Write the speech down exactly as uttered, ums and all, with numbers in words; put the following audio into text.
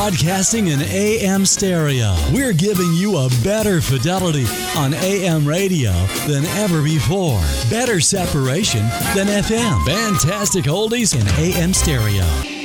Broadcasting in A M stereo, we're giving you a better fidelity on A M radio than ever before. Better separation than F M. Fantastic oldies in A M stereo.